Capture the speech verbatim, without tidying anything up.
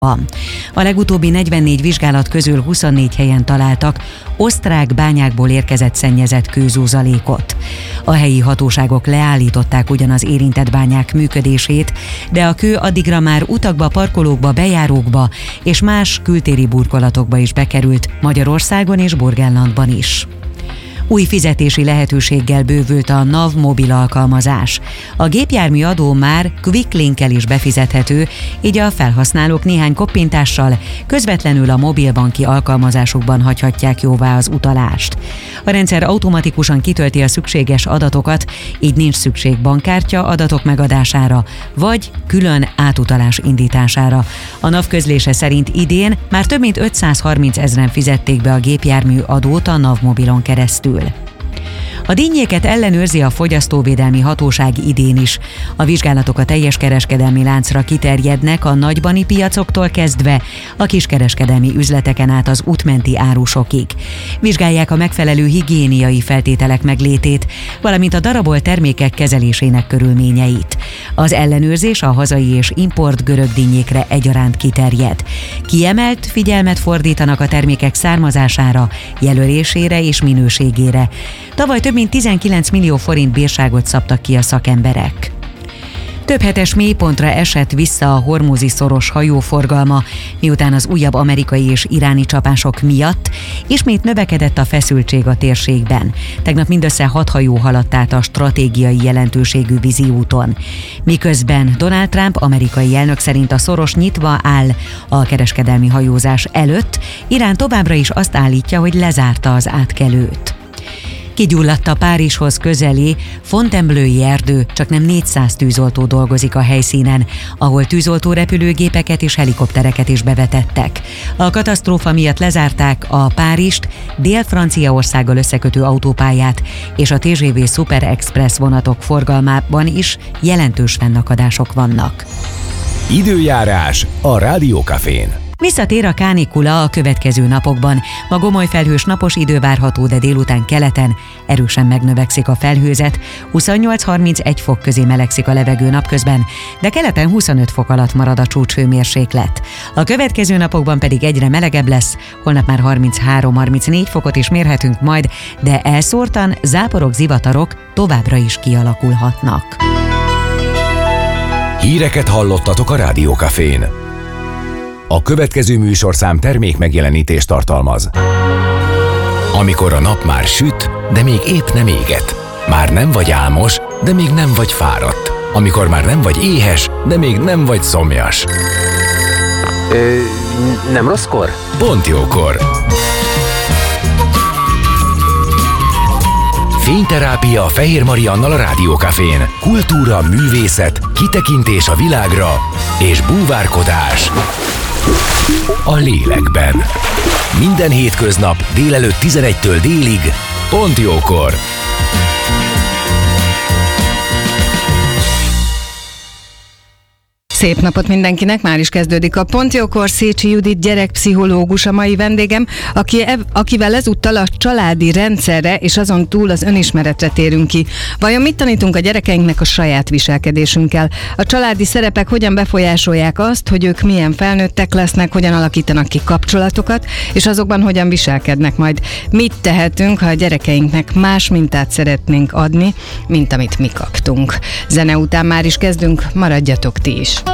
A legutóbbi negyvennégy vizsgálat közül huszonnégy helyen találtak osztrák bányákból érkezett szennyezett kőzúzalékot. A helyi hatóságok leállították ugyan az érintett bányák működését, de a kő addigra már utakba, parkolókba, bejárókba és más kültéri burkolatokba is bekerült, Magyarországon és Burgenlandban is. Új fizetési lehetőséggel bővült a NAV mobil alkalmazás. A gépjármű adó már Quick Link-kel is befizethető, így a felhasználók néhány koppintással közvetlenül a mobilbanki alkalmazásukban hagyhatják jóvá az utalást. A rendszer automatikusan kitölti a szükséges adatokat, így nincs szükség bankkártya adatok megadására, vagy külön átutalás indítására. A NAV közlése szerint idén már több mint ötszázharminc ezren fizették be a gépjármű adót a NAV mobilon keresztül. A dinnyéket ellenőrzi a Fogyasztóvédelmi Hatóság idén is. A vizsgálatok a teljes kereskedelmi láncra kiterjednek, a nagybani piacoktól kezdve a kiskereskedelmi üzleteken át az útmenti árusokig. Vizsgálják a megfelelő higiéniai feltételek meglétét, valamint a darabolt termékek kezelésének körülményeit. Az ellenőrzés a hazai és import görög dinnyékre egyaránt kiterjed. Kiemelt figyelmet fordítanak a termékek származására, jelölésére és minőségére. Tavaly több mint tizenkilenc millió forint bírságot szabtak ki a szakemberek. Több hetes mélypontra esett vissza a hormuzi szoros hajóforgalma, miután az újabb amerikai és iráni csapások miatt ismét növekedett a feszültség a térségben. Tegnap mindössze hat hajó haladt át a stratégiai jelentőségű vízi úton. Miközben Donald Trump amerikai elnök szerint a szoros nyitva áll a kereskedelmi hajózás előtt, Irán továbbra is azt állítja, hogy lezárta az átkelőt. Kigyulladt a Párizshoz közeli Fontainebleau-i erdő, csak nem négyszáz tűzoltó dolgozik a helyszínen, ahol tűzoltó repülőgépeket és helikoptereket is bevetettek. A katasztrófa miatt lezárták a Párizst, Dél-Franciaországgal összekötő autópályát, és a té gé vé Super Express vonatok forgalmában is jelentős fennakadások vannak. Időjárás a Rádió Cafén. Visszatér a kánikula a következő napokban. Ma gomoly felhős napos idő várható, de délután keleten erősen megnövekszik a felhőzet, huszonnyolc-harmincegy fok közé melegszik a levegő napközben, de keleten huszonöt fok alatt marad a csúcshőmérséklet. A következő napokban pedig egyre melegebb lesz, holnap már harminchárom-harmincnégy fokot is mérhetünk majd, de elszórtan záporok, zivatarok továbbra is kialakulhatnak. Híreket hallottatok a Rádió Cafén. A következő műsorszám termék megjelenítést tartalmaz. Amikor a nap már süt, de még épp nem éget. Már nem vagy álmos, de még nem vagy fáradt. Amikor már nem vagy éhes, de még nem vagy szomjas. Ö, nem rosszkor? Pont jókor. Fényterápia Fehér Mariannal a Rádió Cafén. Kultúra, művészet, kitekintés a világra és búvárkodás a lélekben. Minden hétköznap délelőtt tizenegytől délig, pont jókor. Szép napot mindenkinek, már is kezdődik a Pont Jókor. Szécsi Judit gyerekpszichológus a mai vendégem, aki, akivel ezúttal a családi rendszerre és azon túl az önismeretre térünk ki. Vajon mit tanítunk a gyerekeinknek a saját viselkedésünkkel? A családi szerepek hogyan befolyásolják azt, hogy ők milyen felnőttek lesznek, hogyan alakítanak ki kapcsolatokat, és azokban hogyan viselkednek majd? Mit tehetünk, ha a gyerekeinknek más mintát szeretnénk adni, mint amit mi kaptunk? Zene után már is kezdünk, maradjatok ti is.